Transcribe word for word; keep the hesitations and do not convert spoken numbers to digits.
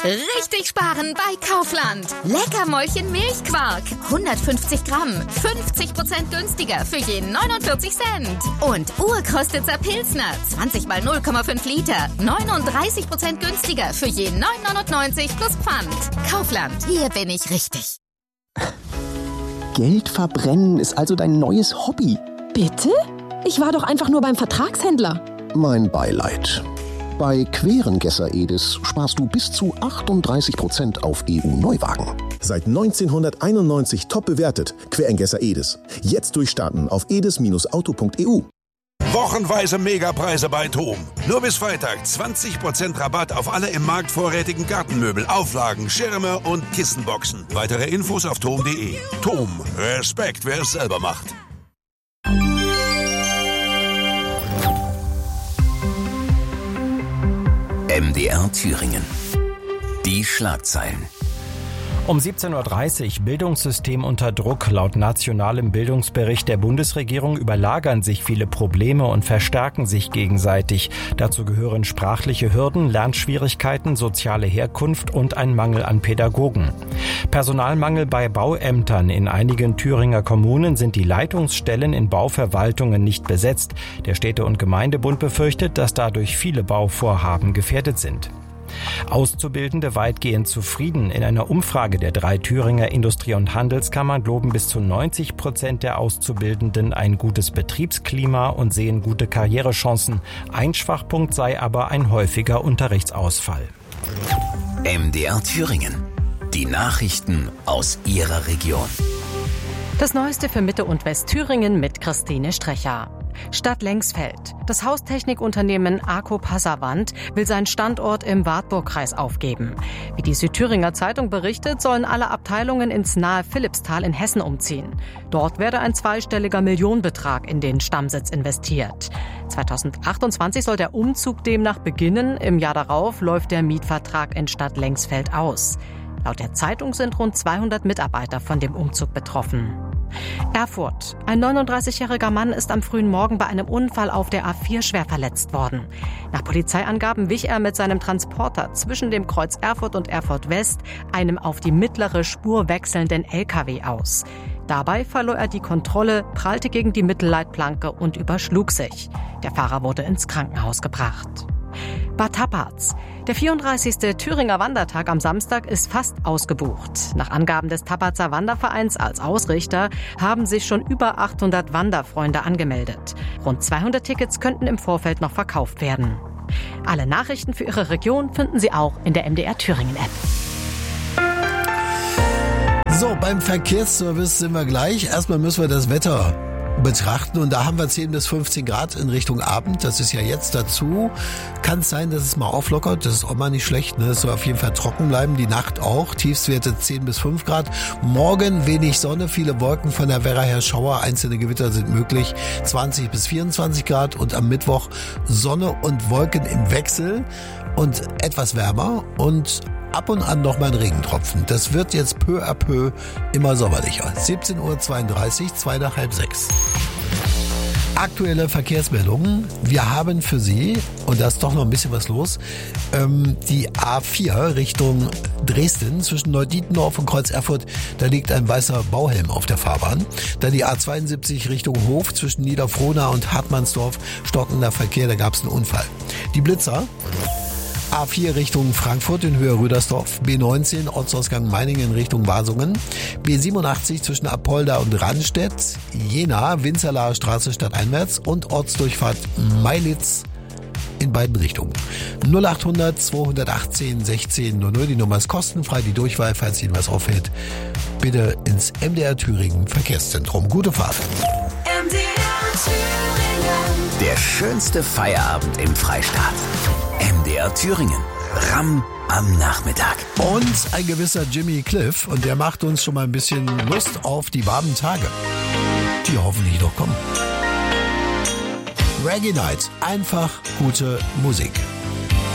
Richtig sparen bei Kaufland. Leckermäulchen Milchquark. hundertfünfzig Gramm. fünfzig Prozent günstiger für je neunundvierzig Cent. Und Urkostitzer Pilsner. zwanzig mal null Komma fünf Liter. neununddreißig Prozent günstiger für je neun neunundneunzig plus Pfand. Kaufland. Hier bin ich richtig. Geld verbrennen ist also dein neues Hobby. Bitte? Ich war doch einfach nur beim Vertragshändler. Mein Beileid. Bei Querengesser Edis sparst du bis zu achtunddreißig Prozent auf E U-Neuwagen. Seit neunzehnhunderteinundneunzig top bewertet. Querengesser Edis. Jetzt durchstarten auf edis Bindestrich auto Punkt e u. Wochenweise Megapreise bei TOM. Nur bis Freitag zwanzig Prozent Rabatt auf alle im Markt vorrätigen Gartenmöbel, Auflagen, Schirme und Kissenboxen. Weitere Infos auf tom punkt de. TOM. Respekt, wer es selber macht. M D R Thüringen. Die Schlagzeilen. Um siebzehn Uhr dreißig, Bildungssystem unter Druck. Laut nationalem Bildungsbericht der Bundesregierung überlagern sich viele Probleme und verstärken sich gegenseitig. Dazu gehören sprachliche Hürden, Lernschwierigkeiten, soziale Herkunft und ein Mangel an Pädagogen. Personalmangel bei Bauämtern. In einigen Thüringer Kommunen sind die Leitungsstellen in Bauverwaltungen nicht besetzt. Der Städte- und Gemeindebund befürchtet, dass dadurch viele Bauvorhaben gefährdet sind. Auszubildende weitgehend zufrieden. In einer Umfrage der drei Thüringer Industrie- und Handelskammern loben bis zu neunzig Prozent der Auszubildenden ein gutes Betriebsklima und sehen gute Karrierechancen. Ein Schwachpunkt sei aber ein häufiger Unterrichtsausfall. M D R Thüringen. Die Nachrichten aus Ihrer Region. Das Neueste für Mitte- und Westthüringen mit Christine Strecher. Stadt Lengsfeld. Das Haustechnikunternehmen Arco Passavant will seinen Standort im Wartburgkreis aufgeben. Wie die Südthüringer Zeitung berichtet, sollen alle Abteilungen ins nahe Philippstal in Hessen umziehen. Dort werde ein zweistelliger Millionenbetrag in den Stammsitz investiert. zweitausendachtundzwanzig soll der Umzug demnach beginnen. Im Jahr darauf läuft der Mietvertrag in Stadt Lengsfeld aus. Laut der Zeitung sind rund zweihundert Mitarbeiter von dem Umzug betroffen. Erfurt. Ein neununddreißigjähriger Mann ist am frühen Morgen bei einem Unfall auf der A vier schwer verletzt worden. Nach Polizeiangaben wich er mit seinem Transporter zwischen dem Kreuz Erfurt und Erfurt West einem auf die mittlere Spur wechselnden L K W aus. Dabei verlor er die Kontrolle, prallte gegen die Mittelleitplanke und überschlug sich. Der Fahrer wurde ins Krankenhaus gebracht. Bad Tappatz. Der vierunddreißigste Thüringer Wandertag am Samstag ist fast ausgebucht. Nach Angaben des Tappatzer Wandervereins als Ausrichter haben sich schon über achthundert Wanderfreunde angemeldet. Rund zweihundert Tickets könnten im Vorfeld noch verkauft werden. Alle Nachrichten für Ihre Region finden Sie auch in der M D R Thüringen App. So, beim Verkehrsservice sind wir gleich. Erstmal müssen wir das Wetter betrachten und da haben wir zehn bis fünfzehn Grad in Richtung Abend. Das ist ja jetzt dazu. Kann es sein, dass es mal auflockert. Das ist auch mal nicht schlecht. Ne? Es soll auf jeden Fall trocken bleiben. Die Nacht auch. Tiefstwerte zehn bis fünf Grad. Morgen wenig Sonne, viele Wolken. Von der Werra her Schauer. Einzelne Gewitter sind möglich. zwanzig bis vierundzwanzig Grad und am Mittwoch Sonne und Wolken im Wechsel und etwas wärmer und ab und an noch mal ein Regentropfen. Das wird jetzt peu à peu immer sommerlicher. siebzehn Uhr zweiunddreißig, zwei nach halb sechs. Aktuelle Verkehrsmeldungen. Wir haben für Sie, und da ist doch noch ein bisschen was los, ähm, die A vier Richtung Dresden zwischen Neudietendorf und Kreuz Erfurt. Da liegt ein weißer Bauhelm auf der Fahrbahn. Dann die A zweiundsiebzig Richtung Hof zwischen Niederfrohna und Hartmannsdorf. Stockender Verkehr, da gab es einen Unfall. Die Blitzer. A vier Richtung Frankfurt in Höhe Rüdersdorf, B neunzehn Ortsausgang Meiningen Richtung Wasungen, B siebenundachtzig zwischen Apolda und Rannstedt, Jena, Winzerlaer Straße stadteinwärts und Ortsdurchfahrt Meilitz in beiden Richtungen. null achthundert zweihundertachtzehn sechzehn null null, die Nummer ist kostenfrei, die Durchwahl, falls Ihnen was auffällt, bitte ins M D R Thüringen Verkehrszentrum. Gute Fahrt. M D R Thüringen. Der schönste Feierabend im Freistaat. M D R Thüringen. Ramm am Nachmittag. Und ein gewisser Jimmy Cliff. Und der macht uns schon mal ein bisschen Lust auf die warmen Tage, die hoffentlich noch kommen. Reggae Night. Einfach gute Musik.